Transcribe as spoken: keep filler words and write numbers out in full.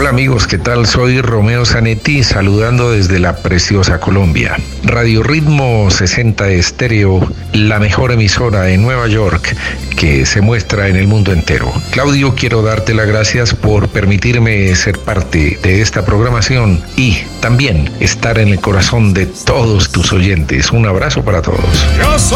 Hola amigos, ¿qué tal? Soy Romeo Zanetti, saludando desde la preciosa Colombia. Radio Ritmo sesenta Estéreo, la mejor emisora de Nueva York que se muestra en el mundo entero. Claudio, quiero darte las gracias por permitirme ser parte de esta programación y también estar en el corazón de todos tus oyentes. Un abrazo para todos.